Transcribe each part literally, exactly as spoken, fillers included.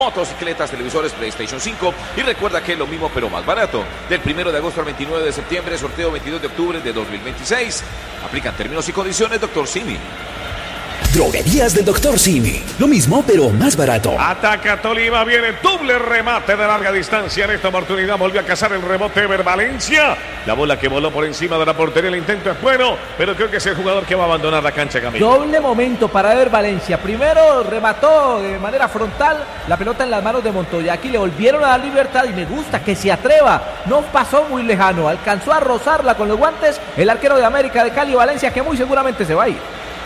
Motocicletas, televisores, PlayStation cinco y recuerda que es lo mismo pero más barato. Del primero de agosto al veintinueve de septiembre, sorteo veintidós de octubre de dos mil veintiséis. Aplican términos y condiciones, doctor Simi. Droguerías del doctor Simi. Lo mismo, pero más barato. Ataca Tolima, viene doble remate de larga distancia. En esta oportunidad volvió a cazar el rebote Ever Valencia. La bola que voló por encima de la portería, el intento es bueno, pero creo que es el jugador que va a abandonar la cancha, Camilo. Doble momento para Ever Valencia. Primero remató de manera frontal la pelota en las manos de Montoya. Aquí le volvieron a dar libertad y me gusta que se atreva. No pasó muy lejano, alcanzó a rozarla con los guantes el arquero de América de Cali, Valencia, que muy seguramente se va a ir.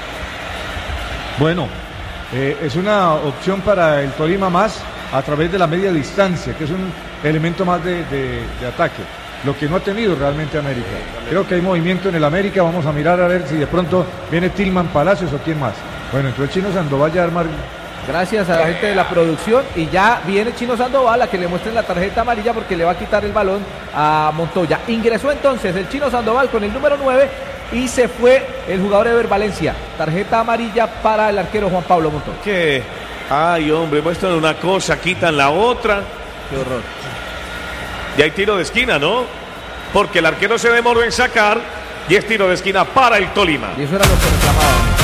Bueno, eh, es una opción para el Tolima más a través de la media distancia, que es un elemento más de, de, de ataque, lo que no ha tenido realmente América. Creo que hay movimiento en el América, vamos a mirar a ver si de pronto viene Tillman Palacios o quién más. Bueno, entonces Chino Sandoval ya armar... Gracias a la gente de la producción y ya viene Chino Sandoval a que le muestren la tarjeta amarilla porque le va a quitar el balón a Montoya. Ingresó entonces el Chino Sandoval con el número nueve y se fue el jugador Ever Valencia. Tarjeta amarilla para el arquero Juan Pablo Montoya. ¿Qué? Ay, hombre, muestran una cosa, quitan la otra. Qué horror. Y hay tiro de esquina, ¿no? Porque el arquero se demoró en sacar y es tiro de esquina para el Tolima. Y eso era lo que reclamaban.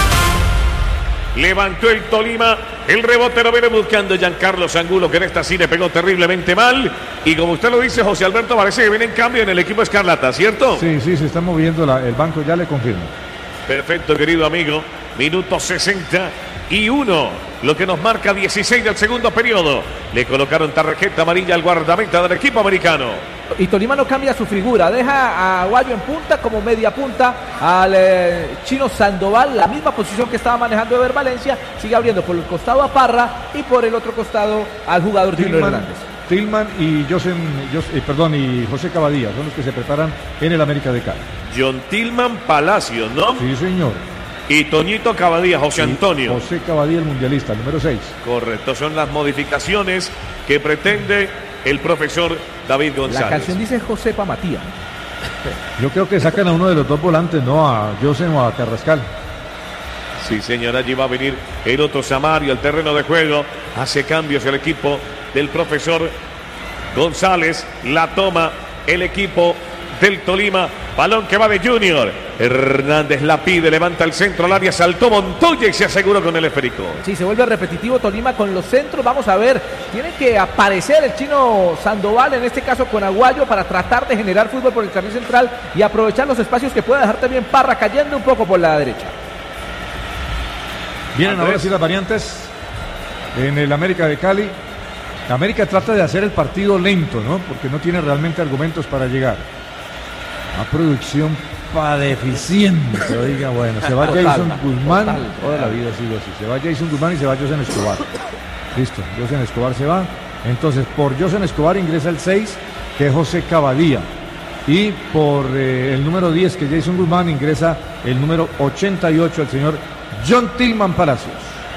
Levantó el Tolima, el rebote lo viene buscando Giancarlo Angulo, que en esta sí le pegó terriblemente mal. Y como usted lo dice, José Alberto, parece que viene en cambio en el equipo Escarlata, ¿cierto? Sí, sí, se está moviendo la, el banco, ya le confirmo. Perfecto, querido amigo. Minuto sesenta y uno, lo que nos marca dieciséis del segundo periodo. Le colocaron tarjeta amarilla al guardameta del equipo americano. Y Tolima no cambia su figura, deja a Aguayo en punta como media punta, al eh, Chino Sandoval, la misma posición que estaba manejando Ever Valencia, sigue abriendo por el costado a Parra y por el otro costado al jugador Junior Hernández. Tillman y José, eh, perdón, y José Cavadía son los que se preparan en el América de Cali. John Tillman Palacios, ¿no? Sí, señor. Y Toñito Cavadía, José Antonio. Y José Cavadía, el mundialista, número seis. Correcto, son las modificaciones que pretende el profesor David González. La canción dice Josepa Matías. Yo creo que sacan a uno de los dos volantes, ¿no? A José o a Carrascal. Sí, señor, allí va a venir el otro Samario al terreno de juego. Hace cambios el equipo del profesor González. La toma el equipo del Tolima. Balón que va de Junior. Hernández la pide, levanta el centro al área, saltó Montoya y se aseguró con el esférico. Sí, se vuelve repetitivo Tolima con los centros. Vamos a ver, tiene que aparecer el Chino Sandoval, en este caso con Aguayo, para tratar de generar fútbol por el carril central y aprovechar los espacios que puede dejar también Parra cayendo un poco por la derecha. Vienen Andrés. Ahora sí las variantes en el América de Cali. América trata de hacer el partido lento, ¿no? Porque no tiene realmente argumentos para llegar. A producción para deficiente. Oiga, bueno, se va total, Jason Guzmán. Total, toda la vida ha sido así. Se va Jason Guzmán y se va José Escobar. Listo, José Escobar se va. Entonces, por José Escobar ingresa el seis, que es José Cavadía. Y por eh, el número diez, que es Jason Guzmán, ingresa el número ochenta y ocho, el señor John Tillman Palacios.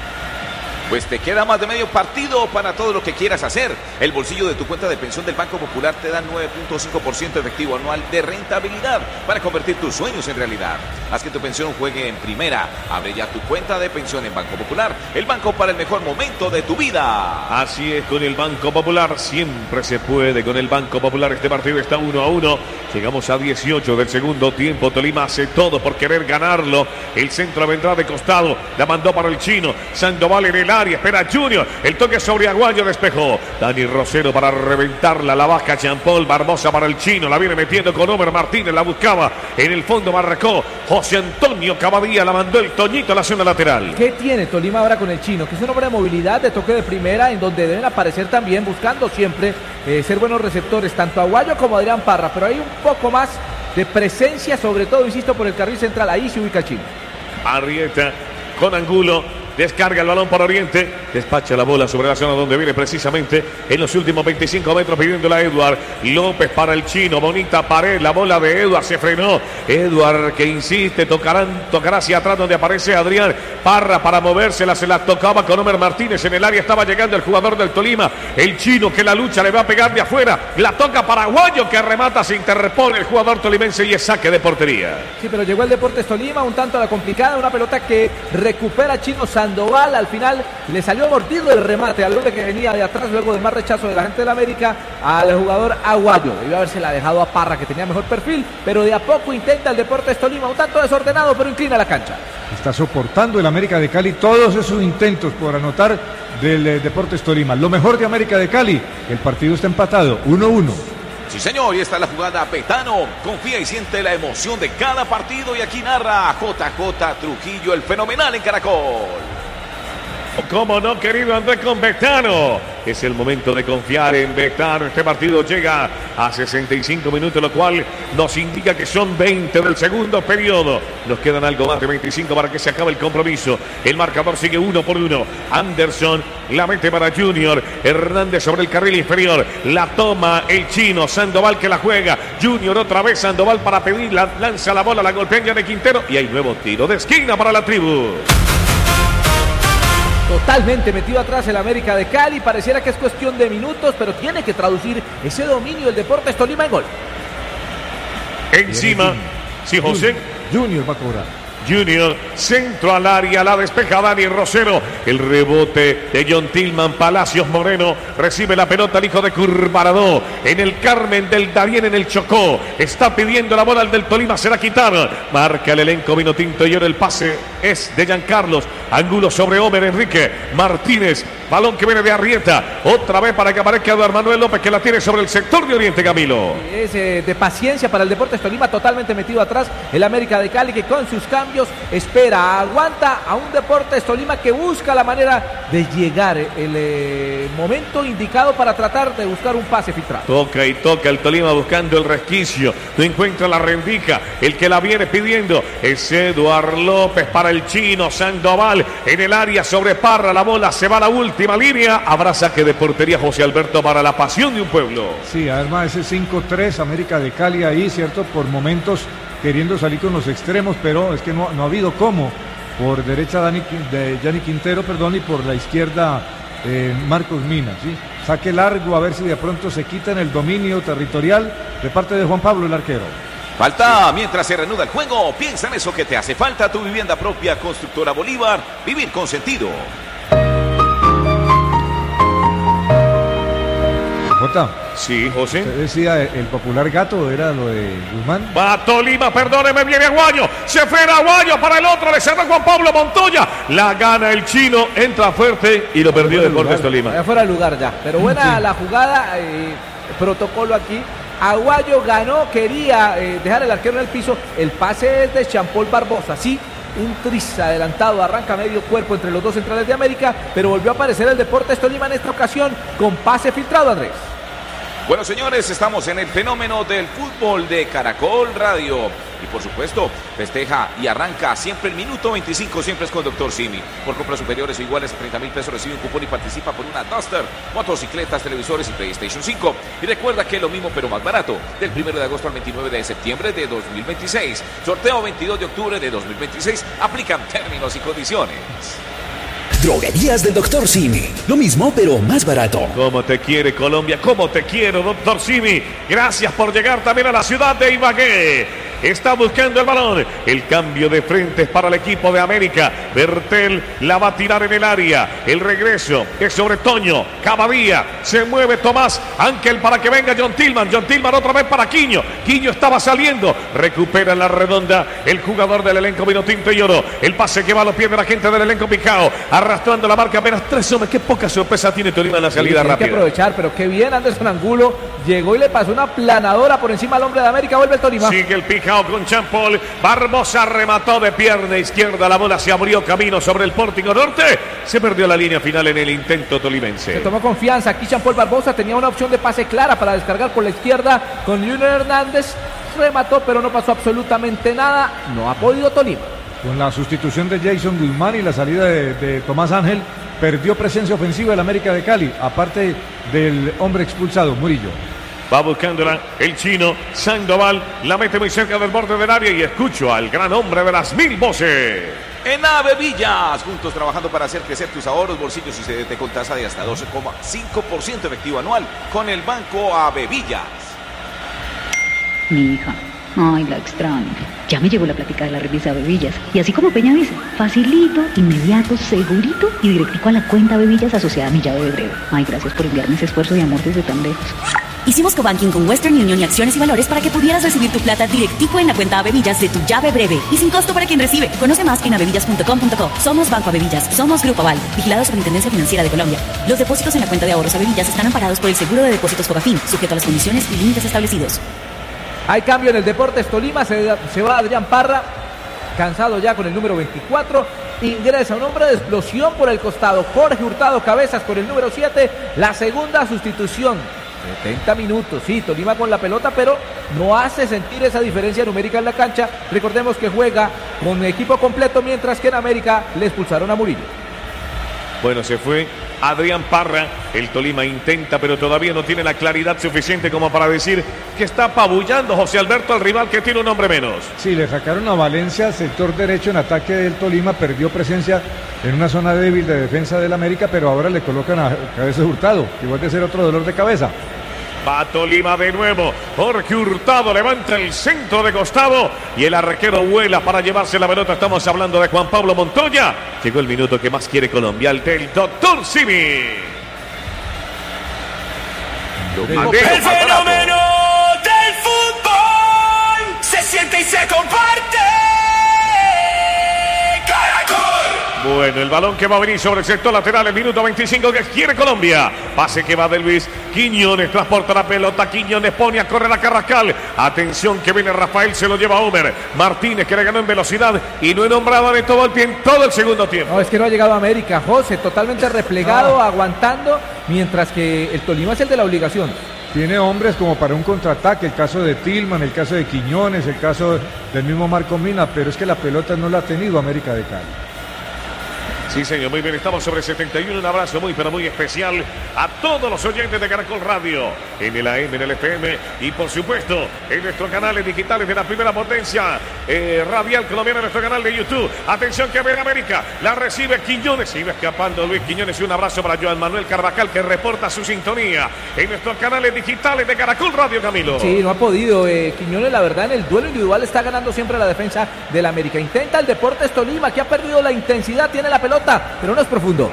Pues te queda más de medio partido para todo lo que quieras hacer. El bolsillo de tu cuenta de pensión del Banco Popular te da nueve punto cinco por ciento efectivo anual de rentabilidad para convertir tus sueños en realidad. Haz que tu pensión juegue en primera. Abre ya tu cuenta de pensión en Banco Popular, el banco para el mejor momento de tu vida. Así es, con el Banco Popular siempre se puede. Con el Banco Popular este partido está uno a uno. Llegamos a dieciocho del segundo tiempo. Tolima hace todo por querer ganarlo. El centro vendrá de costado. La mandó para el Chino. Sandoval en el área. Espera Junior. El toque sobre Aguayo. Despejó. Dani Rosero para reventarla. La baja Jean-Paul Barbosa para el Chino. La viene metiendo con Omer Martínez. La buscaba. En el fondo marcó José Antonio Cavadía. La mandó el Toñito a la zona lateral. ¿Qué tiene Tolima ahora con el Chino? Que es un hombre de movilidad, de toque de primera, en donde deben aparecer también, buscando siempre eh, ser buenos receptores, tanto Aguayo como Adrián Parra. Pero hay un poco más de presencia, sobre todo, insisto, por el carril central. Ahí se ubica el Chino. Arrieta con Angulo. Descarga el balón por Oriente, despacha la bola sobre la zona donde viene precisamente en los últimos veinticinco metros pidiéndola a Eduard López para el Chino. Bonita pared, la bola de Eduard se frenó. Eduard que insiste, tocarán, tocará hacia atrás donde aparece Adrián Parra para movérsela, se la tocaba con Omer Martínez en el área, estaba llegando el jugador del Tolima, el Chino que la lucha le va a pegar de afuera, la toca para Aguayo que remata, se interpone el jugador tolimense y es saque de portería. Sí, pero llegó el Deportes Tolima, un tanto a la complicada, una pelota que recupera Chino Sandoval Sandoval al final le salió mordido el remate al hombre que venía de atrás luego de más rechazo de la gente del América al jugador Aguayo. Debió habérsela dejado a Parra, que tenía mejor perfil, pero de a poco intenta el Deportes Tolima, un tanto desordenado, pero inclina la cancha. Está soportando el América de Cali todos esos intentos por anotar del eh, Deportes Tolima. Lo mejor de América de Cali, el partido está empatado, uno uno. Sí, señor, y esta es la jugada. Betano confía y siente la emoción de cada partido, y aquí narra J J Trujillo, el fenomenal en Caracol. ¿Cómo no, querido Andrés, con Betano? Es el momento de confiar en Betano. Este partido llega a sesenta y cinco minutos, lo cual nos indica que son veinte del segundo periodo. Nos quedan algo más de veinticinco para que se acabe el compromiso. El marcador sigue uno por uno. Anderson la mete para Junior. Hernández sobre el carril inferior. La toma el chino. Sandoval que la juega. Junior otra vez. Sandoval para pedir. La, lanza la bola. La golpea ya de Quintero. Y hay nuevo tiro de esquina para la tribu. Totalmente metido atrás el América de Cali, pareciera que es cuestión de minutos, pero tiene que traducir ese dominio del Deportes Tolima en gol. Encima, sí, José. Junior va a cobrar. Junior, centro al área, la despeja Dani Rosero. El rebote de John Tillman. Palacios Moreno recibe la pelota al hijo de Curvaradó. En el Carmen del Darién, en el Chocó. Está pidiendo la bola al del Tolima, se la quitaron. Marca el elenco vino tinto y ahora el pase es de Giancarlos. Ángulo sobre Homer Enrique Martínez. Balón que viene de Arrieta. Otra vez para que aparezca Eduardo Manuel López, que la tiene sobre el sector de Oriente, Camilo. Es eh, de paciencia para el Deportes Tolima, totalmente metido atrás el América de Cali, que con sus cambios espera, aguanta a un Deportes Tolima que busca la manera de llegar el eh, momento indicado para tratar de buscar un pase filtrado. Toca y toca el Tolima buscando el resquicio. No encuentra la rendija. El que la viene pidiendo es Eduardo López para el chino. Sandoval en el área sobre Parra. La bola se va a la última línea. Habrá saque de portería, José Alberto, para la pasión de un pueblo. Sí, además ese cinco tres América de Cali ahí, ¿cierto? Por momentos queriendo salir con los extremos, pero es que no, no ha habido cómo. Por derecha Dani, de Gianni Quintero, perdón, y por la izquierda eh, Marcos Mina, ¿sí? Saque largo, a ver si de pronto se quitan el dominio territorial de parte de Juan Pablo, el arquero. Falta mientras se reanuda el juego. Piensa en eso que te hace falta. Tu vivienda propia, Constructora Bolívar. Vivir con sentido. Jota, sí, José. Usted decía el popular gato, era lo de Guzmán. Va Tolima, perdóneme, viene Aguayo. Se fue Aguayo para el otro, le cerró Juan Pablo Montoya. La gana el chino, entra fuerte y lo perdió Deportes Tolima. Allá fuera del lugar ya, pero buena sí. La jugada, eh, protocolo aquí. Aguayo ganó, quería eh, dejar el arquero en el piso. El pase es de Champol Barbosa, sí. Un tris adelantado, arranca medio cuerpo entre los dos centrales de América, pero volvió a aparecer el Deportes Tolima en esta ocasión con pase filtrado, Andrés. Bueno, señores, estamos en el fenómeno del fútbol de Caracol Radio. Y por supuesto, festeja y arranca siempre el minuto veinticinco, siempre es con Doctor Simi. Por compras superiores o iguales a treinta mil pesos recibe un cupón y participa por una Duster, motocicletas, televisores y PlayStation cinco. Y recuerda que es lo mismo pero más barato. Del primero de agosto al veintinueve de septiembre de dos mil veintiséis. Sorteo veintidós de octubre de dos mil veintiséis. Aplican términos y condiciones. Droguerías del Doctor Simi. Lo mismo, pero más barato. ¿Cómo te quiere Colombia? ¿Cómo te quiero, Doctor Simi? Gracias por llegar también a la ciudad de Ibagué. Está buscando el balón. El cambio de frente es para el equipo de América. Bertel la va a tirar en el área. El regreso es sobre Toño. Cavadía. Se mueve Tomás Ángel para que venga John Tillman. John Tillman otra vez para Quiño. Quiño estaba saliendo. Recupera en la redonda el jugador del elenco vino tinto y oro. El pase que va a los pies de la gente del elenco Picao. Arrastrando la marca apenas tres hombres. Qué poca sorpresa tiene Tolima en la salida sí, rápida. Hay que aprovechar, pero qué bien Anderson Angulo. Llegó y le pasó una planadora por encima al hombre de América. Vuelve el Tolima. Sigue el Picao con Champol. Barbosa remató de pierna izquierda. La bola se abrió camino sobre el Pórtico Norte. Se perdió la línea final en el intento tolimense. Se tomó confianza. Aquí Champol Barbosa tenía una opción de pase clara para descargar por la izquierda con Junior Hernández. Remató, pero no pasó absolutamente nada. No ha podido Tolima. Con la sustitución de Jason Guzmán y la salida de, de Tomás Ángel, perdió presencia ofensiva el América de Cali, aparte del hombre expulsado, Murillo. Va buscándola el chino Sandoval, la mete muy cerca del borde del área y escucho al gran hombre de las mil voces. En Ave Villas, juntos trabajando para hacer crecer tus ahorros, bolsillos y C D T con tasa de hasta doce coma cinco por ciento efectivo anual con el Banco Ave Villas. Mi hija, Ay, la extraño. Ya me llegó la plática de la revista Bebillas. Y así como Peña dice, facilito, inmediato, segurito y directico a la cuenta Bebillas asociada a mi llave de breve. Ay, gracias por enviarme ese esfuerzo y amor desde tan lejos. Hicimos cobanking con Western Union y Acciones y Valores para que pudieras recibir tu plata directico en la cuenta Bebillas de tu llave breve y sin costo para quien recibe. Conoce más en abebillas punto com punto co. Somos Banco Abebillas, somos Grupo Aval, vigilado Superintendencia Financiera de Colombia. Los depósitos en la cuenta de ahorros Abebillas están amparados por el Seguro de Depósitos Fogafín, sujeto a las condiciones y límites establecidos. Hay cambio en el Deportes Tolima, se, se va Adrián Parra, cansado ya con el número veinticuatro, ingresa un hombre de explosión por el costado, Jorge Hurtado Cabezas con el número siete, la segunda sustitución. setenta minutos, sí, Tolima con la pelota, pero no hace sentir esa diferencia numérica en la cancha. Recordemos que juega con equipo completo, mientras que en América le expulsaron a Murillo. Bueno, se fue Adrián Parra. El Tolima intenta, pero todavía no tiene la claridad suficiente como para decir que está apabullando José Alberto al rival que tiene un hombre menos. Sí, le sacaron a Valencia, sector derecho en ataque del Tolima, perdió presencia en una zona débil de defensa del América, pero ahora le colocan a Cabezas Hurtado, que vuelve a ser otro dolor de cabeza. Va Tolima de nuevo. Jorge Hurtado levanta el centro de costado y el arquero vuela para llevarse la pelota. Estamos hablando de Juan Pablo Montoya. Llegó el minuto que más quiere Colombia, el del doctor Simi. El fenómeno del fútbol se siente y se comparte. Bueno, el balón que va a venir sobre el sector lateral, el minuto veinticinco que quiere Colombia. Pase que va de Luis Quiñones, transporta la pelota, Quiñones pone a correr a Carrascal. Atención que viene Rafael, se lo lleva a Homer. Martínez que le ganó en velocidad y no he nombrado de todo el pie en todo el segundo tiempo. No, es que no ha llegado a América, José, totalmente replegado, ah. aguantando, mientras que el Tolima es el de la obligación. Tiene hombres como para un contraataque, el caso de Tillman, el caso de Quiñones, el caso del mismo Marco Mina, pero es que la pelota no la ha tenido América de Cali. Sí, señor, muy bien, estamos sobre setenta y uno, un abrazo muy, pero muy especial a todos los oyentes de Caracol Radio, en el A M, en el F M y por supuesto en nuestros canales digitales de la primera potencia eh, radial colombiana, en nuestro canal de YouTube. Atención que viene América, la recibe Quiñones, se iba escapando Luis Quiñones y un abrazo para Joan Manuel Carvajal que reporta su sintonía en nuestros canales digitales de Caracol Radio, Camilo. Sí, no ha podido, eh, Quiñones la verdad en el duelo individual está ganando siempre la defensa del América. Intenta el Deportes Tolima que ha perdido la intensidad, tiene la pelota, pero no es profundo.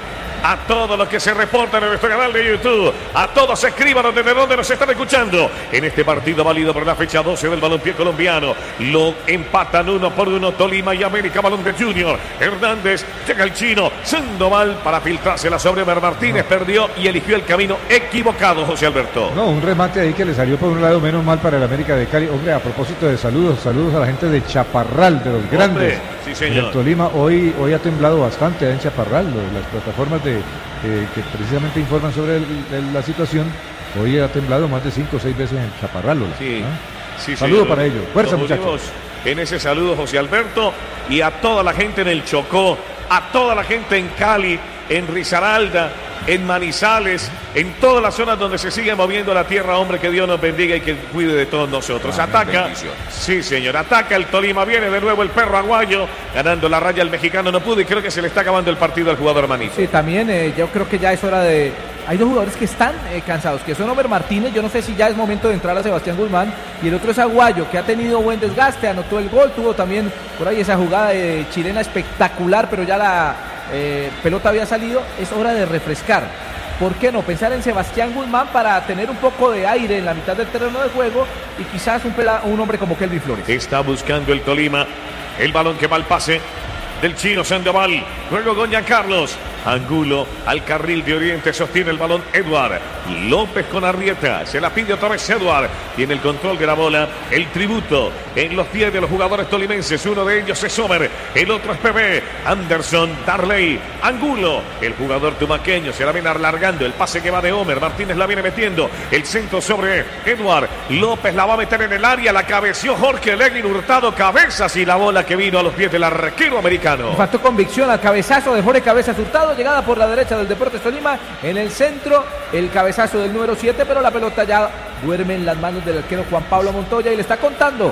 A todos los que se reportan en nuestro canal de YouTube, a todos escríbanos desde donde nos están escuchando en este partido válido por la fecha doce del balompié colombiano. Lo empatan uno por uno Tolima y América, balón de Junior Hernández, llega el chino Sandoval para filtrársela sobre Omer Martínez, no. perdió y eligió el camino equivocado, José Alberto. No, un remate ahí que le salió por un lado menos mal para el América de Cali. Hombre, a propósito de saludos, saludos a la gente de Chaparral, de los grandes. Hombre, sí, señor. El Tolima hoy, hoy ha temblado bastante en Chaparral, las plataformas de Eh, que precisamente informan sobre el, el, la situación. Hoy ha temblado más de cinco o seis veces en Chaparral. Sí, ¿ah? sí, saludo señor. para ellos. Fuerza, Nos muchachos. En ese saludo, José Alberto, y a toda la gente en el Chocó, a toda la gente en Cali, en Risaralda, en Manizales, en todas las zonas donde se sigue moviendo la tierra, hombre, que Dios nos bendiga y que cuide de todos nosotros. Amén, ataca, bendiciones. Sí señor, ataca el Tolima, viene de nuevo el perro aguayo, ganando la raya al mexicano, no pudo y creo que se le está acabando el partido al jugador Manito. Sí, también eh, yo creo que ya es hora de... Hay dos jugadores que están eh, cansados, que son Omer Martínez, yo no sé si ya es momento de entrar a Sebastián Guzmán, y el otro es Aguayo, que ha tenido buen desgaste, anotó el gol, tuvo también por ahí esa jugada eh, chilena espectacular, pero ya la eh, pelota había salido, es hora de refrescar. ¿Por qué no? Pensar en Sebastián Guzmán para tener un poco de aire en la mitad del terreno de juego y quizás un, pela, un hombre como Kelvin Flores. Está buscando el Tolima, el balón que va al pase del chino Sandoval, luego con Giancarlos. Angulo al carril de Oriente, sostiene el balón Eduard López con Arrieta, se la pide otra vez Eduard, tiene el control de la bola, el tributo en los pies de los jugadores tolimenses, uno de ellos es Homer, el otro es P B, Anderson, Darley, Angulo, el jugador tumaqueño se la viene alargando, el pase que va de Homer, Martínez la viene metiendo, el centro sobre Eduard López la va a meter en el área, la cabeció Jorge Legnin Hurtado, Cabezas y la bola que vino a los pies del arquero americano. Faltó convicción al cabezazo de Jorge Cabezas Hurtado, llegada por la derecha del Deportes Tolima, en el centro el cabezazo del número siete, pero la pelota ya duerme en las manos del arquero Juan Pablo Montoya y le está contando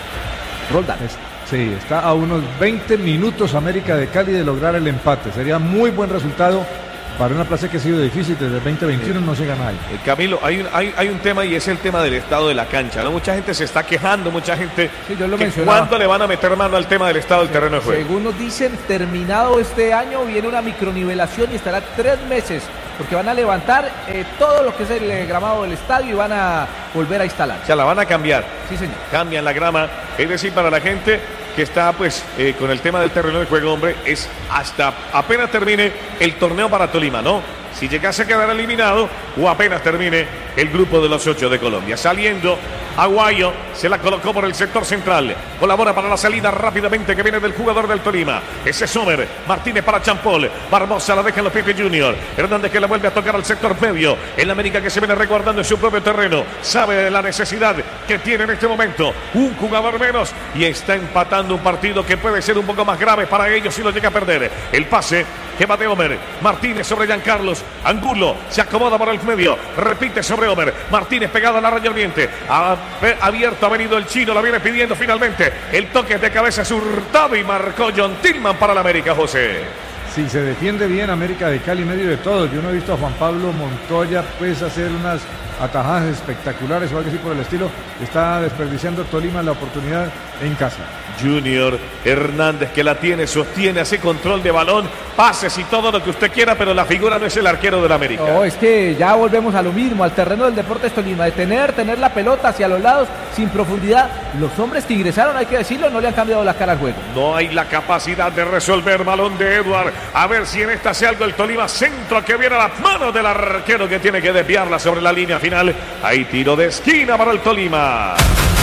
Roldán. Sí, está a unos veinte minutos América de Cali de lograr el empate, sería muy buen resultado para una plaza que ha sido difícil desde el veinte veintiuno, sí. no se gana ahí. Eh, Camilo, hay un, hay, hay un tema y es el tema del estado de la cancha, ¿no? Mucha gente se está quejando, mucha gente sí, yo lo que mencionaba. ¿Cuándo le van a meter mano al tema del estado del terreno de juego? Según nos dicen, terminado este año viene una micronivelación y estará tres meses, porque van a levantar eh, todo lo que es el eh, gramado del estadio y van a volver a instalar. O sea, la van a cambiar. Sí, señor. Cambian la grama, es decir, para la gente que está pues eh, con el tema del terreno de juego, hombre, es hasta apenas termine el torneo para Tolima, ¿no? Si llegase a quedar eliminado o apenas termine el grupo de los ocho de Colombia. Saliendo, Aguayo se la colocó por el sector central. Colabora para la salida rápidamente que viene del jugador del Tolima. Ese es Sommer. Martínez para Champol. Barbosa la deja en los Pipe Junior. Hernández que la vuelve a tocar al sector medio. El América que se viene resguardando en su propio terreno. Sabe de la necesidad que tiene en este momento. Un jugador menos y está empatando un partido que puede ser un poco más grave para ellos si lo llega a perder. El pase que va de Homer. Martínez sobre Giancarlos. Angulo se acomoda por el medio. Repite sobre Homer. Martínez pegado a la raya oriente. Ha abierto, ha venido el chino. La viene pidiendo finalmente. El toque de cabeza es Hurtado y marcó John Tillman para la América, José. Sí, se defiende bien América de Cali en medio de todo. Yo no he visto a Juan Pablo Montoya pues hacer unas atajadas espectaculares o algo así por el estilo. Está desperdiciando Tolima la oportunidad en casa. Junior Hernández que la tiene, sostiene, hace control de balón, pases y todo lo que usted quiera, pero la figura no es el arquero del América. No, es que ya volvemos a lo mismo, al terreno del Deportes Tolima, de tener, tener la pelota hacia los lados, sin profundidad. Los hombres que ingresaron, hay que decirlo, no le han cambiado la cara al juego. No hay la capacidad de resolver, balón de Edward. A ver si en esta hace algo el Tolima, centro que viene a las manos del arquero que tiene que desviarla sobre la línea final. Hay tiro de esquina para el Tolima.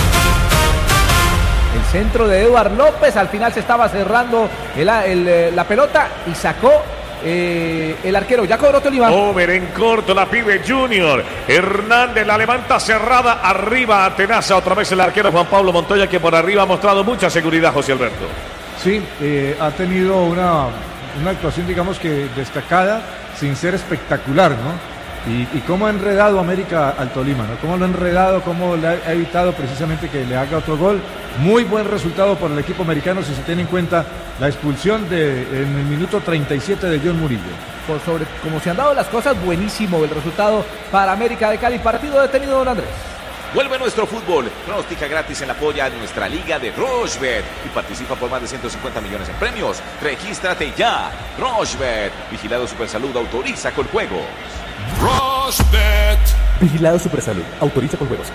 El centro de Eduard López, al final se estaba cerrando el, el, la pelota y sacó eh, el arquero. Ya cobró Tolima. Over en corto, la pide Junior. Hernández la levanta cerrada, arriba atenaza otra vez el arquero Juan Pablo Montoya, que por arriba ha mostrado mucha seguridad, José Alberto. Sí, eh, ha tenido una, una actuación, digamos que destacada, sin ser espectacular, ¿no? Y, y cómo ha enredado América al Tolima, ¿no? Cómo lo ha enredado, cómo le ha evitado precisamente que le haga otro gol. Muy buen resultado por el equipo americano si se tiene en cuenta la expulsión de, en el minuto treinta y siete de John Murillo. Por sobre cómo se han dado las cosas, buenísimo el resultado para América de Cali. Partido detenido, don Andrés. Vuelve nuestro fútbol. Pronostica gratis en la polla de nuestra liga de Rochebet y participa por más de ciento cincuenta millones en premios. Regístrate ya. Rochebet. Vigilado Supersalud. Autoriza con juegos. Rochebet. Vigilado Supersalud. Autoriza con juegos.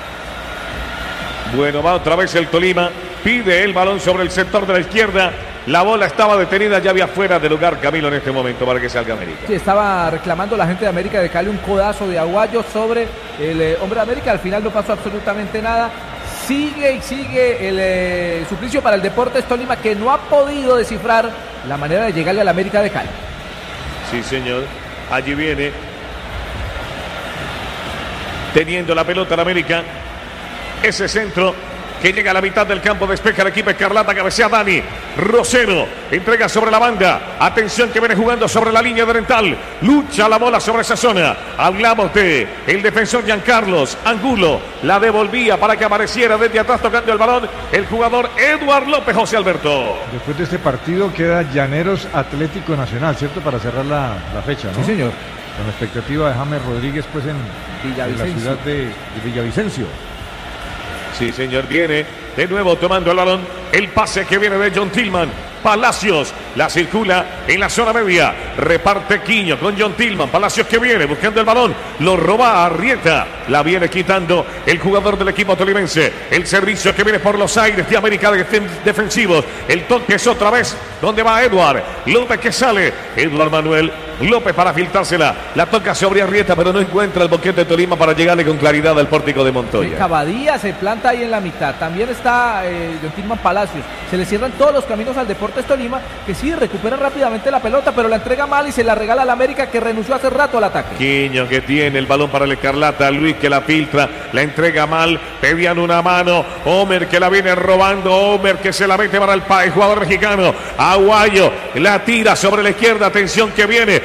Bueno, va otra vez el Tolima. Pide el balón sobre el sector de la izquierda. La bola estaba detenida, ya había fuera de lugar Camilo en este momento para que salga América. Sí, estaba reclamando la gente de América de Cali un codazo de Aguayo sobre el eh, hombre de América. Al final no pasó absolutamente nada. Sigue y sigue el eh, suplicio para el Deportes Tolima, que no ha podido descifrar la manera de llegarle a la América de Cali. Sí, señor. Allí viene. Teniendo la pelota en América. Ese centro que llega a la mitad del campo, despeja el equipo Escarlata, cabecea Dani Rosero, entrega sobre la banda, atención que viene jugando sobre la línea oriental, lucha la bola sobre esa zona, hablamos de el defensor Giancarlos Angulo, la devolvía para que apareciera desde atrás tocando el balón el jugador Eduard López, José Alberto. Después de este partido queda Llaneros Atlético Nacional, ¿cierto? Para cerrar la, la fecha, ¿no? Sí, señor. Con la expectativa de James Rodríguez pues en, en la ciudad de, de Villavicencio. Sí, señor, viene de nuevo tomando el balón. El pase que viene de John Tillman. Palacios la circula en la zona media. Reparte Quiño con John Tillman. Palacios que viene buscando el balón. Lo roba Arrieta. La viene quitando el jugador del equipo tolimense. El servicio que viene por los aires de América de defensivos. El toque es otra vez donde va Eduard López que sale. Eduard Manuel López para filtrársela. La toca sobre Arrieta, pero no encuentra el boquete de Tolima para llegarle con claridad al pórtico de Montoya. Cavadía se planta ahí en la mitad. También está eh, John Tillman Palacios. Se le cierran todos los caminos al Deportes Tolima, que sí recupera rápidamente la pelota, pero la entrega mal y se la regala al América, que renunció hace rato al ataque. Quiño que tiene el balón para el Escarlata. Luis que la filtra, la entrega mal. Pedían una mano. Homer que la viene robando. Homer que se la mete para el, el jugador mexicano. Aguayo la tira sobre la izquierda. Atención que viene.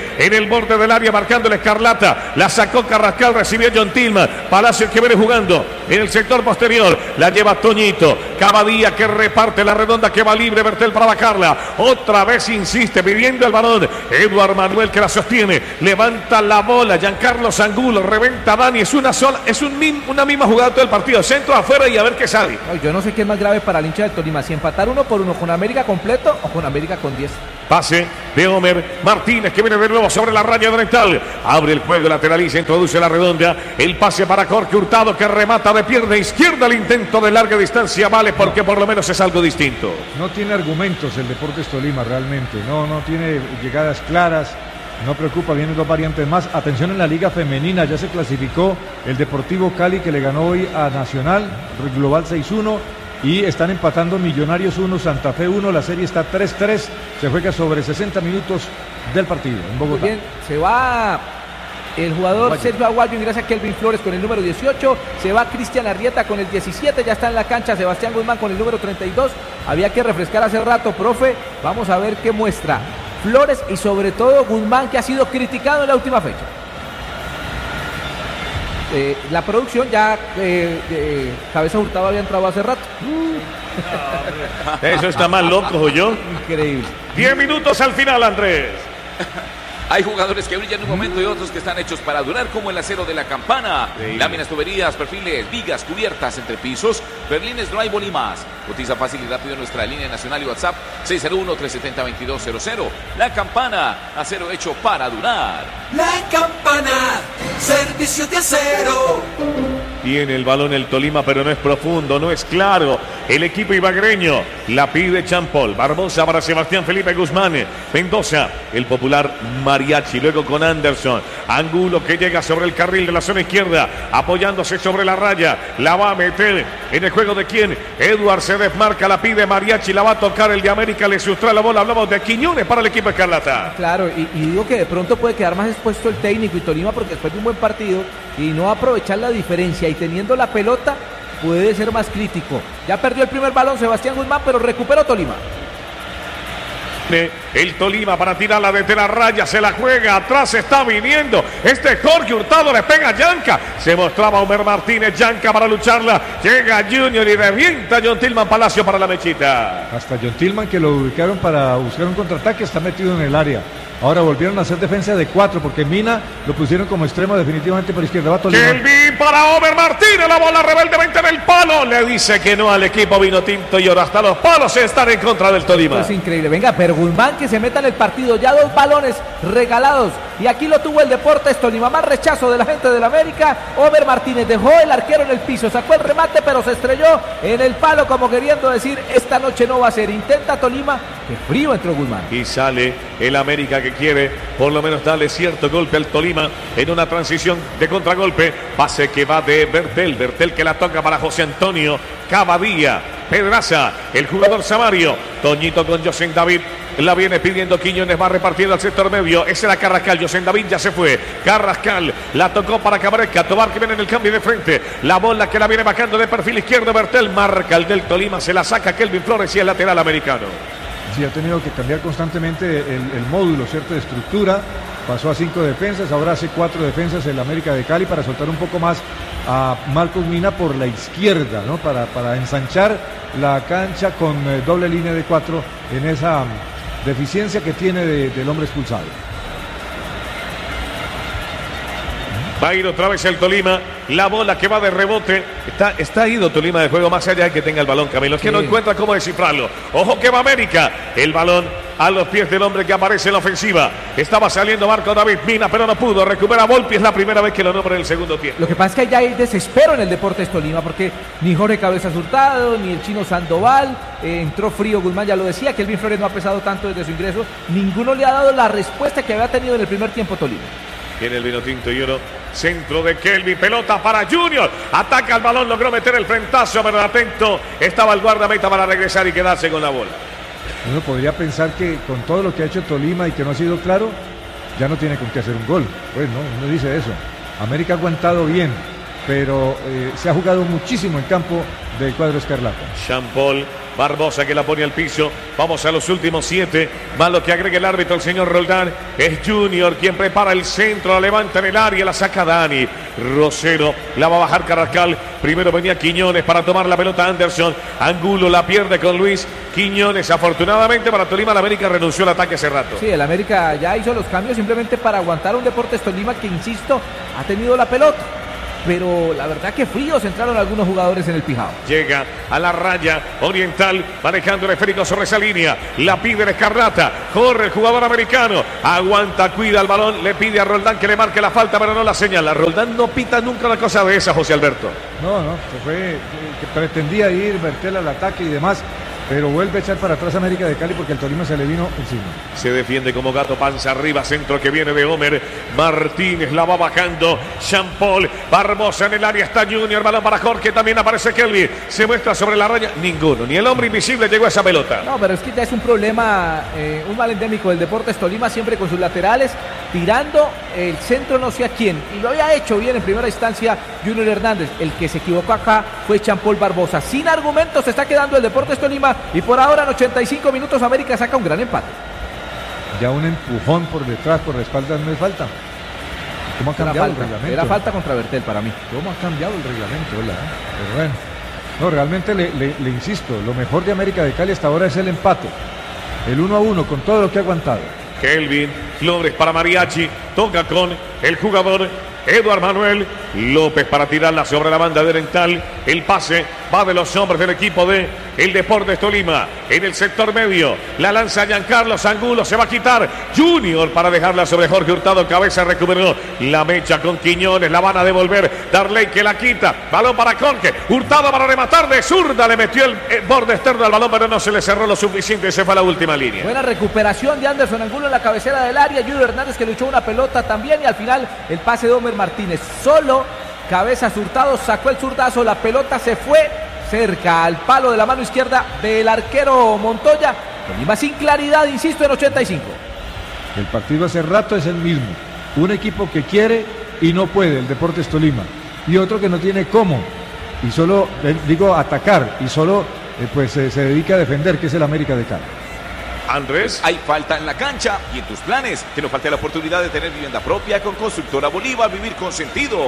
en el borde del área marcando la escarlata. La sacó Carrascal, recibió John Tillman. Palacios que viene jugando en el sector posterior. La lleva Toñito. Cavadía que reparte la redonda que va libre. Bertel para bajarla. Otra vez insiste pidiendo el balón. Eduard Manuel que la sostiene. Levanta la bola. Giancarlo Angulo. Reventa Dani. Es una sola, es un, una misma jugada todo el partido. Centro afuera y a ver qué sale. No, yo no sé qué es más grave para el hincha del Tolima. Si empatar uno por uno con América completo o con América con diez. Pase de Homer Martínez que viene de nuevo sobre la raya oriental. Abre el juego, lateraliza, introduce la redonda. El pase para Jorge Hurtado que remata de pierna izquierda. El intento de larga distancia vale porque por lo menos es algo distinto. No tiene argumentos el Deportes Tolima realmente. No, no tiene llegadas claras. No preocupa, vienen dos variantes más. Atención en la Liga Femenina, ya se clasificó el Deportivo Cali que le ganó hoy a Nacional, global seis uno. Y están empatando Millonarios uno, Santa Fe uno. La serie está tres tres. Se juega sobre sesenta minutos del partido en Bogotá. Muy bien, se va el jugador Aguayo. Sergio Aguayo, ingresa Kelvin Flores con el número dieciocho. Se va Cristian Arrieta con el diecisiete. Ya está en la cancha Sebastián Guzmán con el número treinta y dos. Había que refrescar hace rato, profe. Vamos a ver qué muestra Flores y sobre todo Guzmán, que ha sido criticado en la última fecha. Eh, la producción ya eh, eh, Cabeza Hurtado había entrado hace rato. Eso está más loco, yo. Increíble. Diez minutos al final, Andrés. Hay jugadores que brillan en un momento y otros que están hechos para durar, como el acero de la campana. Sí. Láminas, tuberías, perfiles, vigas, cubiertas, entre pisos, berlines, drywall y más. Cotiza fácil y rápido en nuestra línea nacional y WhatsApp seis cero uno, tres siete cero, veintidós cero cero. La Campana, acero hecho para durar. La Campana, servicio de acero. Tiene el balón el Tolima, pero no es profundo, no es claro. El equipo ibagreño la pide Champol. Barbosa para Sebastián Felipe Guzmán. Mendoza, el popular Mariachi. Luego con Anderson. Angulo que llega sobre el carril de la zona izquierda, apoyándose sobre la raya. La va a meter en el juego de quién. Eduard se desmarca, la pide Mariachi. La va a tocar el de América, le sustrae la bola. Hablamos de Quiñones para el equipo escarlata. Claro, y, y digo que de pronto puede quedar más expuesto el técnico y Tolima porque después de un buen partido y no aprovechar la diferencia y teniendo la pelota puede ser más crítico. Ya perdió el primer balón Sebastián Guzmán, pero recuperó Tolima. El Tolima para tirarla desde la raya, se la juega, atrás está viniendo este Jorge Hurtado, le pega a Yanka, se mostraba Homer Martínez, Yanka para lucharla, llega Junior y revienta John Tillman Palacio para la mechita. Hasta John Tillman, que lo ubicaron para buscar un contraataque, está metido en el área. Ahora volvieron a hacer defensa de cuatro porque Mina lo pusieron como extremo definitivamente por izquierda. Va Tolima. Kelvin para Homer Martínez, la bola rebeldemente en el palo. Le dice que no al equipo vino tinto y ahora hasta los palos están en contra del Tolima. Esto es increíble. Venga, pero Guzmán que se meta en el partido. Ya dos balones regalados. Y aquí lo tuvo el Deportes Tolima. Más rechazo de la gente del América. Homer Martínez dejó el arquero en el piso. Sacó el remate, pero se estrelló en el palo como queriendo decir, esta noche no va a ser. Intenta Tolima. Qué frío entró Guzmán. Y sale el América que quiere por lo menos darle cierto golpe al Tolima en una transición de contragolpe. Pase que va de Bertel, Bertel que la toca para José Antonio Cavadía, Pedraza, el jugador Samario, Toñito con José David, la viene pidiendo Quiñones, va repartiendo al sector medio, ese era Carrascal, José David ya se fue, Carrascal la tocó para Cabareca, Tobar que viene en el cambio de frente, la bola que la viene bajando de perfil izquierdo, Bertel marca el del Tolima, se la saca Kelvin Flores y el lateral americano. Sí, ha tenido que cambiar constantemente el, el módulo, ¿cierto?, de estructura. Pasó a cinco defensas, ahora hace cuatro defensas el América de Cali para soltar un poco más a Marcos Mina por la izquierda, ¿no? Para, para ensanchar la cancha con eh, doble línea de cuatro en esa um, deficiencia que tiene de, del hombre expulsado. Va a ir otra vez el Tolima, la bola que va de rebote, está, está ido Tolima de juego más allá de que tenga el balón, Camilo, es que sí. No encuentra cómo descifrarlo. Ojo que va América, el balón a los pies del hombre que aparece en la ofensiva. Estaba saliendo Marco David Mina, pero no pudo, recupera Volpi, es la primera vez que lo nombra en el segundo tiempo. Lo que pasa es que ya hay desespero en el Deportes Tolima, porque ni Jorge Cabezas Hurtado, ni el chino Sandoval, eh, entró frío Guzmán, ya lo decía, que Kelvin Flores no ha pesado tanto desde su ingreso, ninguno le ha dado la respuesta que había tenido en el primer tiempo Tolima. Tiene el vino tinto y oro. Centro de Kelvin, pelota para Junior. Ataca el balón, logró meter el frentazo, pero atento. Estaba el guardameta para regresar y quedarse con la bola. Uno podría pensar que con todo lo que ha hecho Tolima y que no ha sido claro, ya no tiene con qué hacer un gol. Pues no, uno dice eso. América ha aguantado bien, pero eh, se ha jugado muchísimo en campo del cuadro escarlata. Jean-Paul Barbosa que la pone al piso. Vamos a los últimos siete. Más lo que agrega el árbitro, el señor Roldán. Es Junior quien prepara el centro. La levanta en el área. La saca Dani Rosero. La va a bajar Carrascal. Primero venía Quiñones para tomar la pelota Anderson. Angulo la pierde con Luis Quiñones. Afortunadamente para Tolima, la América renunció al ataque hace rato. Sí, el América ya hizo los cambios simplemente para aguantar un Deportes Tolima que, insisto, ha tenido la pelota. Pero la verdad que fríos entraron algunos jugadores en el Pijao. Llega a la raya Oriental, manejando el esférico sobre esa línea. La pide el Escarlata. Corre el jugador americano. Aguanta, cuida el balón. Le pide a Roldán que le marque la falta, pero no la señala. Roldán no pita nunca una cosa de esa, José Alberto. No, no, se fue, que pretendía ir, Bertel al ataque y demás. Pero vuelve a echar para atrás América de Cali porque el Tolima se le vino encima. Se defiende como gato, panza arriba, centro que viene de Homer Martínez, la va bajando Jean-Paul Barbosa en el área, está Junior, balón para Jorge, también aparece Kelvin, se muestra sobre la raya, ninguno, ni el hombre invisible llegó a esa pelota. No, pero es que ya es un problema, eh, un mal endémico del Deportes Tolima, siempre con sus laterales, tirando el centro no sé a quién, y lo había hecho bien en primera instancia Junior Hernández. El que se equivocó acá fue Jean-Paul Barbosa. Sin argumentos se está quedando el Deportes Tolima. Y por ahora en ochenta y cinco minutos América saca un gran empate. Ya un empujón por detrás, por la espalda no es falta. ¿Cómo ha cambiado el reglamento? Era falta contra Bertel para mí. ¿Cómo ha cambiado el reglamento? Hola, ¿eh? Pero bueno. No, realmente le, le, le insisto, lo mejor de América de Cali hasta ahora es el empate. El uno a uno con todo lo que ha aguantado. Kelvin Flores para Mariachi, toca con el jugador Eduard Manuel López para tirarla sobre la banda de Oriental. El pase va de los hombres del equipo de el Deportes Tolima en el sector medio. La lanza Giancarlo Angulo, se va a quitar Junior para dejarla sobre Jorge Hurtado. Cabeza recuperó la mecha con Quiñones, la van a devolver. Darley que la quita, balón para Jorge Hurtado para rematar de zurda, le metió el, el borde externo al balón, pero no se le cerró lo suficiente, se fue a la última línea. Buena recuperación de Anderson Angulo en la cabecera del área. Junior Hernández que luchó una pelota también, y al final el pase de Homer Martínez. Solo Cabezas Hurtado sacó el zurdazo, la pelota se fue cerca al palo de la mano izquierda del arquero Montoya. Tolima sin claridad, insisto, en ochenta y cinco. El partido hace rato es el mismo. Un equipo que quiere y no puede, el Deportes Tolima. Y otro que no tiene cómo. Y solo, eh, digo, atacar. Y solo eh, pues eh, se dedica a defender, que es el América de Cali. Andrés, hay falta en la cancha y en tus planes. Que no falte la oportunidad de tener vivienda propia con Constructora Bolívar. Vivir con sentido.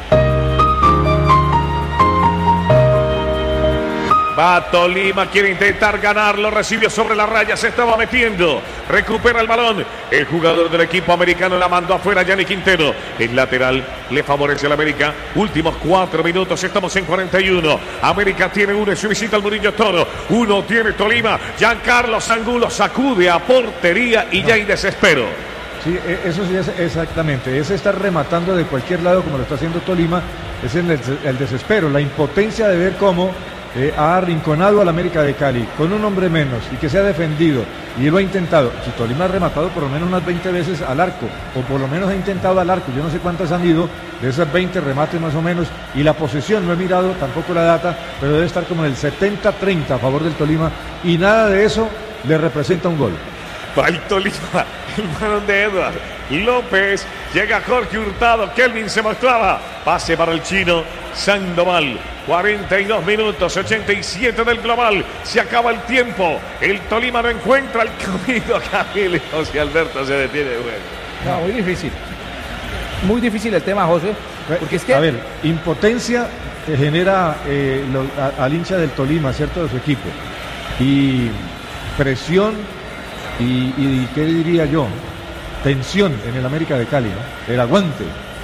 va Tolima, quiere intentar ganarlo, recibió sobre la raya, se estaba metiendo, recupera el balón, el jugador del equipo americano la mandó afuera, Yanni Quintero, el lateral le favorece al América, últimos cuatro minutos, estamos en cuarenta y uno, América tiene uno en su visita al Murillo Toro, uno tiene Tolima, Giancarlo Angulo sacude a portería y ya hay desespero. Sí, eso sí es exactamente, es estar rematando de cualquier lado como lo está haciendo Tolima, es el, el desespero, la impotencia de ver cómo eh, ha arrinconado al América de Cali con un hombre menos y que se ha defendido y lo ha intentado. Si Tolima ha rematado por lo menos unas veinte veces al arco, o por lo menos ha intentado al arco, yo no sé cuántas han ido, de esas veinte remates más o menos, y la posesión, no he mirado tampoco la data, pero debe estar como en el setenta treinta a favor del Tolima, y nada de eso le representa un gol. Va el Tolima, el balón de Eduard López, llega Jorge Hurtado, Kelvin se mostraba, pase para el chino Sandoval, cuarenta y dos minutos, ochenta y siete del global, se acaba el tiempo, el Tolima no encuentra el camino, Camilo José Alberto se detiene de juego. No, muy difícil, muy difícil el tema, José, porque es que... A ver, impotencia que genera eh, lo, a, al hincha del Tolima, ¿cierto?, de su equipo, y presión, y, y ¿qué diría yo?, tensión en el América de Cali, ¿no? El aguante.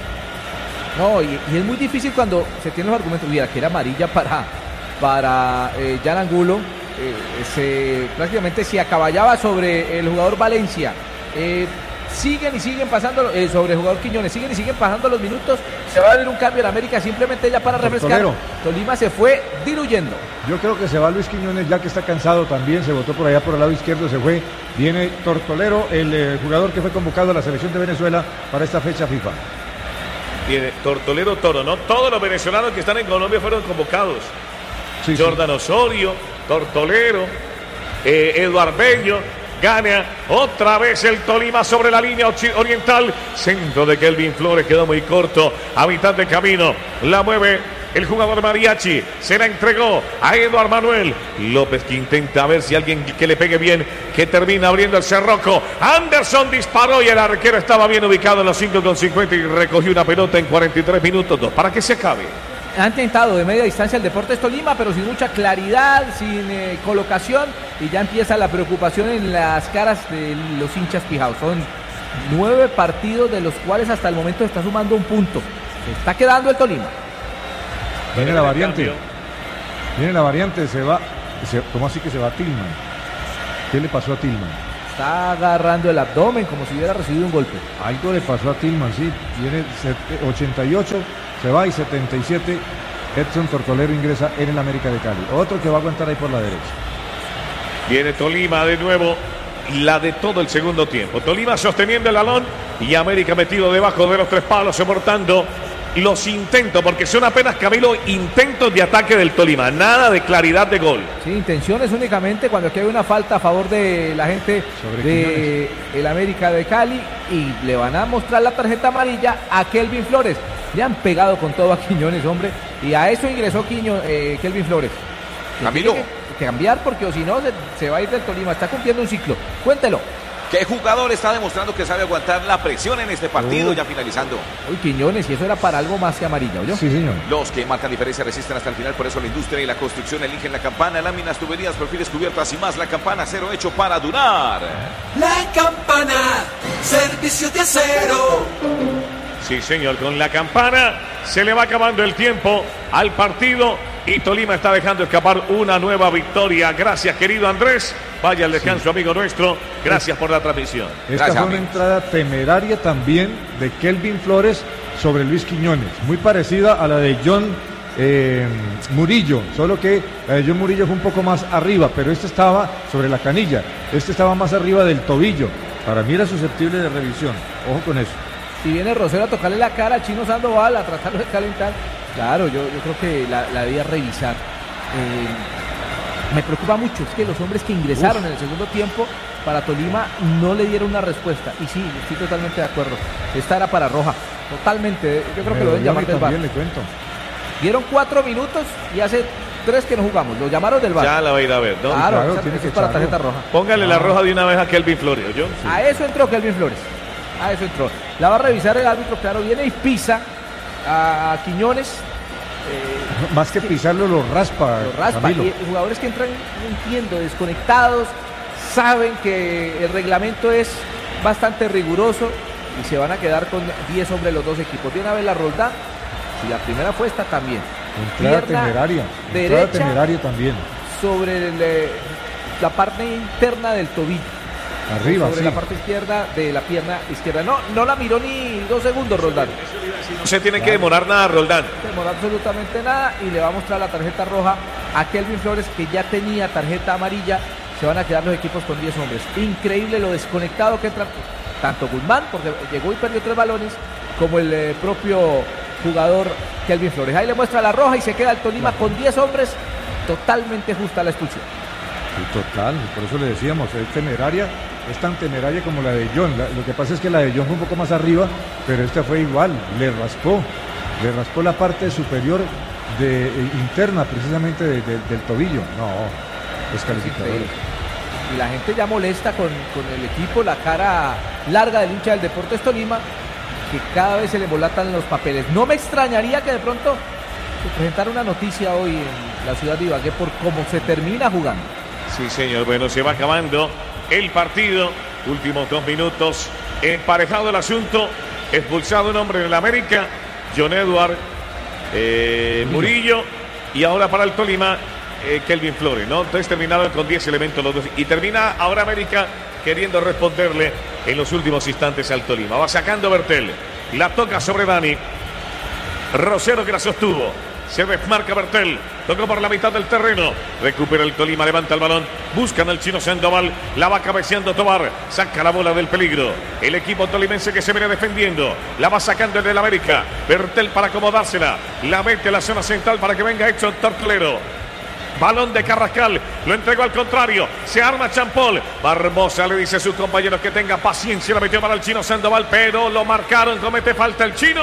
No, y, y es muy difícil cuando se tienen los argumentos. Mira, que era amarilla para, para eh, Jan Angulo, eh, se, prácticamente se acaballaba sobre el jugador Valencia. Eh, siguen y siguen pasando, eh, sobre el jugador Quiñones, siguen y siguen pasando los minutos. Se va a ver un cambio en América simplemente ya para refrescar. Tortolero. Tolima se fue diluyendo. Yo creo que se va Luis Quiñones ya que está cansado también, se votó por allá por el lado izquierdo, se fue. Viene Tortolero, el eh, jugador que fue convocado a la selección de Venezuela para esta fecha FIFA. Viene Tortolero Toro, ¿no? Todos los venezolanos que están en Colombia fueron convocados. Sí, Jordan sí. Osorio, Tortolero, eh, Eduard Bello. Gana otra vez el Tolima sobre la línea oriental. Centro de Kelvin Flores, quedó muy corto. A mitad de camino la mueve el jugador Mariachi. Se la entregó a Eduard Manuel López, que intenta ver si alguien que le pegue bien, que termina abriendo el cerroco. Anderson disparó y el arquero estaba bien ubicado en los cinco con cincuenta y recogió una pelota en cuarenta y tres minutos dos para que se acabe. Han tentado de media distancia el Deportes Tolima, pero sin mucha claridad, sin eh, colocación, y ya empieza la preocupación en las caras de los hinchas pijaos. Son nueve partidos, de los cuales hasta el momento está sumando un punto. Se está quedando el Tolima. Viene la variante. Viene la variante, se va. Se, ¿Cómo así que se va Tillman? ¿Qué le pasó a Tillman? Está agarrando el abdomen como si hubiera recibido un golpe. Algo le pasó a Tillman, sí. Viene ochenta y ocho. Se va y setenta y siete, Edson Tortolero ingresa en el América de Cali. Otro que va a aguantar ahí por la derecha. Viene Tolima de nuevo, la de todo el segundo tiempo. Tolima sosteniendo el balón y América metido debajo de los tres palos, soportando los intentos, porque son apenas, Camilo, intentos de ataque del Tolima. Nada de claridad de gol. Sí, intenciones únicamente cuando aquí hay una falta a favor de la gente de el América de Cali y le van a mostrar la tarjeta amarilla a Kelvin Flores. Le han pegado con todo a Quiñones, hombre, y a eso ingresó Quiño, eh, Kelvin Flores. Camilo. Tiene que cambiar porque o si no se, se va a ir del Tolima, está cumpliendo un ciclo. Cuéntelo. ¿Qué jugador está demostrando que sabe aguantar la presión en este partido? Uy. Ya finalizando. Uy, Quiñones, y eso era para algo más que amarilla, ¿oyó? Sí, señor. Los que marcan diferencia resisten hasta el final, por eso la industria y la construcción eligen la campana, láminas, tuberías, perfiles cubiertas y más. La campana, acero hecho para durar. La Campana, servicio de acero. Sí, señor, con la campana se le va acabando el tiempo al partido y Tolima está dejando escapar una nueva victoria. Gracias, querido Andrés. Vaya al descanso, sí, amigo nuestro. Gracias por la transmisión. Esta Gracias, fue una amigos. entrada temeraria también de Kelvin Flores sobre Luis Quiñones, muy parecida a la de John eh, Murillo, solo que la de John Murillo fue un poco más arriba, pero este estaba sobre la canilla, este estaba más arriba del tobillo. Para mí era susceptible de revisión. Ojo con eso. Si viene Rosero a tocarle la cara al Chino Sandoval, a tratarlo de calentar, claro, yo, yo creo que la, la debía revisar. Eh, me preocupa mucho, es que los hombres que ingresaron Uf. en el segundo tiempo para Tolima no le dieron una respuesta. Y sí, estoy totalmente de acuerdo. Esta era para Roja, totalmente. Yo creo que lo deben llamar del bar. Le cuento. Dieron cuatro minutos y hace tres que no jugamos. Lo llamaron del bar. Ya la va a ir a ver, ¿no? Claro, claro, esa, tiene eso que es para echarlo. tarjeta roja. Póngale Ah. la roja de una vez a Kelvin Flores, ¿yo? Sí. A eso entró Kelvin Flores. A eso entró. La va a revisar el árbitro, claro, viene y pisa a Quiñones. Eh, Más que pisarlo, lo raspa. lo raspa. Camilo. Y jugadores que entran, no entiendo, desconectados, saben que el reglamento es bastante riguroso y se van a quedar con diez hombres los dos equipos. De una vez la Roldán, si la primera fue esta también. Entrada Pierna temeraria. Entrada derecha temeraria también. sobre el, eh, la parte interna del tobillo. Arriba, sobre sí. la parte izquierda de la pierna izquierda. No, no la miró ni dos segundos, Roldán. No se tiene que demorar nada, Roldán. No demoró absolutamente nada y le va a mostrar la tarjeta roja a Kelvin Flores, que ya tenía tarjeta amarilla. Se van a quedar los equipos con diez hombres. Increíble lo desconectado que entra tanto Guzmán, porque llegó y perdió tres balones, como el eh, propio jugador Kelvin Flores. Ahí le muestra la roja y se queda el Tolima con diez hombres. Totalmente justa la expulsión. Sí, total, por eso le decíamos, es temeraria, es tan temeraria como la de John. La- lo que pasa es que la de John fue un poco más arriba, pero esta fue igual, le raspó, le raspó la parte superior de, eh, interna precisamente de- de- del tobillo. No, descalificador. Increíble. Y la gente ya molesta con, con el equipo, la cara larga del hincha del Deportes Tolima, que cada vez se le embolatan los papeles. No me extrañaría que de pronto se presentara una noticia hoy en la ciudad de Ibagué por cómo se termina jugando. Sí, señor. Bueno, se va acabando el partido. Últimos dos minutos. Emparejado el asunto. Expulsado un hombre en el América. John Edward eh, Murillo. Y ahora para el Tolima, eh, Kelvin Flores, ¿no? Entonces terminaron con diez elementos los dos. Y termina ahora América queriendo responderle en los últimos instantes al Tolima. Va sacando Bertel. La toca sobre Dani. Rosero que la sostuvo. Se desmarca Bertel. Tocó por la mitad del terreno. Recupera el Tolima. Levanta el balón. Buscan al Chino Sandoval. La va cabeceando Tobar. Saca la bola del peligro. El equipo tolimense que se viene defendiendo. La va sacando el del América. Bertel para acomodársela. La mete a la zona central para que venga Edson Tortolero. Balón de Carrascal, lo entregó al contrario, se arma Champol, Barbosa le dice a sus compañeros que tenga paciencia, la metió para el Chino Sandoval, pero lo marcaron, comete falta el Chino,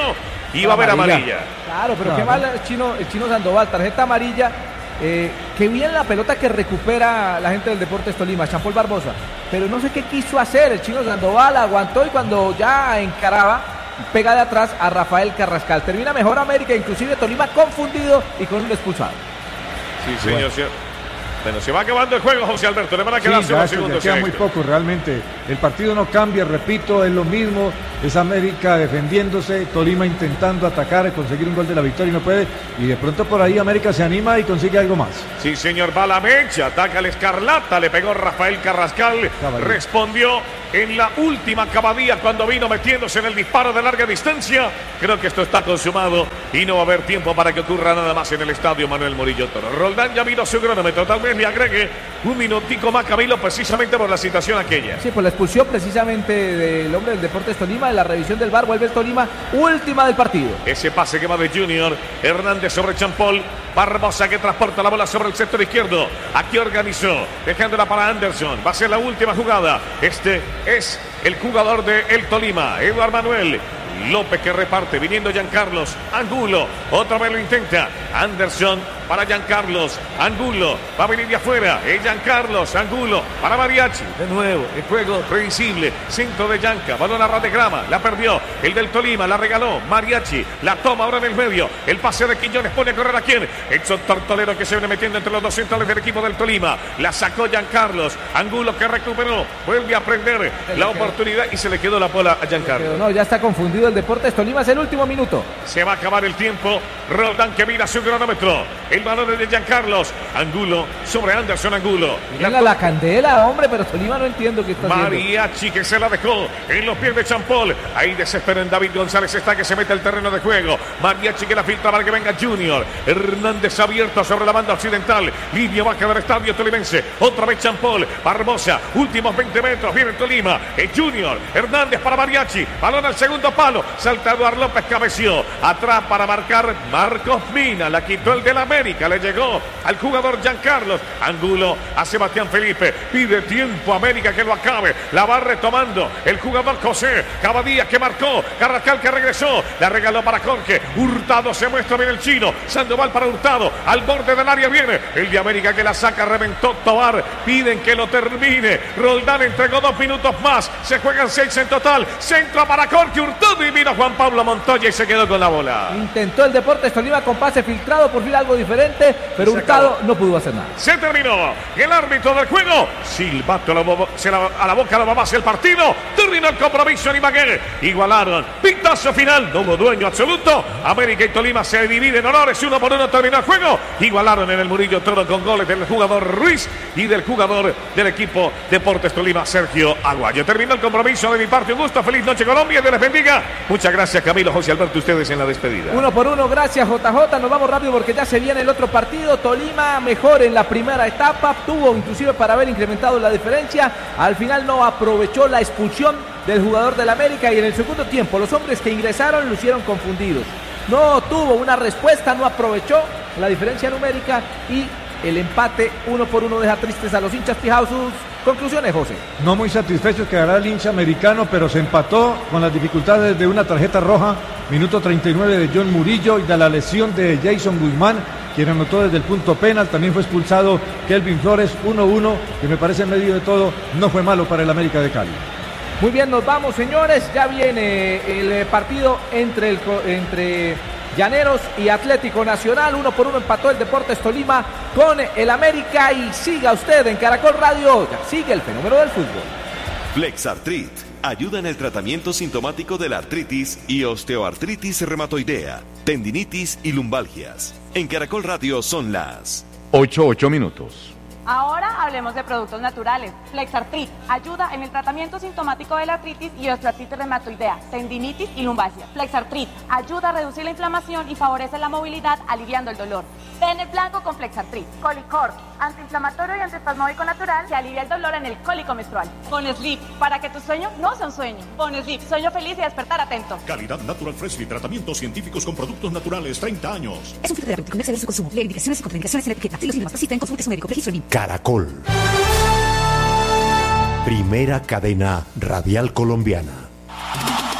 y va a haber amarilla. Claro, pero Claro. qué mal el chino, el chino Sandoval, tarjeta amarilla. Eh, qué bien la pelota que recupera la gente del Deportes Tolima, Champol Barbosa. Pero no sé qué quiso hacer, el chino Sandoval aguantó y cuando ya encaraba, pega de atrás a Rafael Carrascal. Termina mejor América, inclusive Tolima confundido y con un expulsado. Sí, señor. Bueno. señor. Bueno, se va acabando el juego, José Alberto. Le van a quedar Sí, solo ya, segundos. ya queda muy poco realmente. El partido no cambia, repito, es lo mismo. Es América defendiéndose, Tolima intentando atacar, conseguir un gol de la victoria y no puede. Y de pronto por ahí América se anima y consigue algo más. Sí, señor, va la mecha, ataca el Escarlata, le pegó Rafael Carrascal, Caballero. respondió en la última cabadía cuando vino metiéndose en el disparo de larga distancia. Creo que esto está consumado y no va a haber tiempo para que ocurra nada más en el estadio Manuel Murillo Toro. Roldán ya vino su cronómetro, tal vez le agregue un minutico más, Camilo, precisamente por la situación aquella. Sí, por la expulsión precisamente del hombre del Deportes Tolima, en la revisión del V A R, vuelve el Tolima, última del partido. Ese pase que va de Junior, Hernández sobre Champol, Barbosa que transporta la bola sobre el sector izquierdo. Aquí organizó, dejándola para Anderson. Va a ser la última jugada. Este es el jugador de el Tolima, Eduardo Manuel López, que reparte, viniendo Giancarlos Angulo, otra vez lo intenta Anderson para Giancarlos Angulo, va a venir de afuera, es Giancarlos Angulo para Mariachi, de nuevo, el juego previsible, centro de Gianca, balón a ras de grama, la perdió, el del Tolima, la regaló, Mariachi, la toma ahora en el medio, el pase de Quiñones pone a correr a quién, Edson Tortolero que se viene metiendo entre los dos centrales del equipo del Tolima, la sacó Giancarlos Angulo que recuperó, vuelve a prender la oportunidad y se le quedó la bola a Giancarlos. No, ya está confundido el Deportes Tolima, es el último minuto. Se va a acabar el tiempo. Roldán que mira su cronómetro. El balón es de Giancarlos Angulo sobre Anderson Angulo. Mira la candela, hombre, pero Tolima no entiendo qué está haciendo. Mariachi que se la dejó en los pies de Champol. Ahí desesperan David González, está que se mete al terreno de juego. Mariachi que la filtra para que venga Junior. Hernández abierto sobre la banda occidental. Línea baja del estadio tolimense. Otra vez Champol. Barbosa. Últimos veinte metros. Viene Tolima. Es Junior. Hernández para Mariachi. Balón al segundo palo. Salta Eduardo López, cabeció. Atrás para marcar Marcos Mina. La quitó el del América. Le llegó al jugador Giancarlos Angulo a Sebastián Felipe. Pide tiempo América que lo acabe. La va retomando el jugador José Cavadía que marcó. Carrascal que regresó. La regaló para Jorge. Hurtado se muestra bien el chino. Sandoval para Hurtado. Al borde del área viene el de América que la saca. Reventó Tobar. Piden que lo termine. Roldán entregó dos minutos más. Se juegan seis en total. Centro para Jorge Hurtado y vino Juan Pablo Montoya y se quedó con la bola. Intentó el Deportes Tolima con pase filtrado, por fin algo diferente, pero Hurtado no pudo hacer nada. Se terminó. El árbitro del juego. Silbato a la, se la, a la boca la mamás el partido. Terminó el compromiso en Ibagué. Igualaron. Pitazo final. No hubo dueño absoluto. América y Tolima se dividen honores. Uno por uno terminó el juego. Igualaron en el Murillo Toro con goles del jugador Ruiz y del jugador del equipo Deportes Tolima, Sergio Aguayo. Terminó el compromiso de mi parte. Un gusto. Feliz noche, Colombia. Dios les bendiga. Muchas gracias, Camilo, José Alberto, ustedes en la despedida. Uno por uno, gracias J J. Nos vamos rápido porque ya se viene el otro partido. Tolima mejor en la primera etapa, tuvo inclusive para haber incrementado la diferencia. Al final no aprovechó la expulsión del jugador del América y en el segundo tiempo los hombres que ingresaron lucieron confundidos. No tuvo una respuesta, no aprovechó la diferencia numérica y el empate uno por uno deja tristes a los hinchas fijados. Sus conclusiones, José. No muy satisfechos quedará el hincha americano, pero se empató con las dificultades de una tarjeta roja, minuto treinta y nueve de John Murillo y de la lesión de Jason Guzmán, quien anotó desde el punto penal. También fue expulsado Kelvin Flores, uno uno, que me parece en medio de todo no fue malo para el América de Cali. Muy bien, nos vamos, señores. Ya viene el partido entre, el, entre Llaneros y Atlético Nacional. Uno por uno empató el Deportes Tolima con el América. Y siga usted en Caracol Radio. Ya sigue el fenómeno del fútbol. Flexartrit ayuda en el tratamiento sintomático de la artritis y osteoartritis reumatoidea, tendinitis y lumbalgias. En Caracol Radio son las ocho, ocho minutos. Ahora hablemos de productos naturales. Flexartrit ayuda en el tratamiento sintomático de la artritis y osteoartritis reumatoidea, tendinitis y lumbalgia. Flexartrit ayuda a reducir la inflamación y favorece la movilidad, aliviando el dolor. Ven el blanco con Flexartrit. Colicorp, antiinflamatorio y antiespasmódico natural que alivia el dolor en el cólico menstrual. Con Sleep, para que tu sueño no sea un sueño. Con Sleep, sueño feliz y despertar atento. Calidad Natural Freshly, tratamientos científicos con productos naturales, treinta años. Es un filtro terapéutico, no exceder su consumo. Lee indicaciones y contraindicaciones en la etiqueta. Si los síntomas persisten, consulte a su médico. Registro en I N P. Caracol. Primera cadena radial colombiana.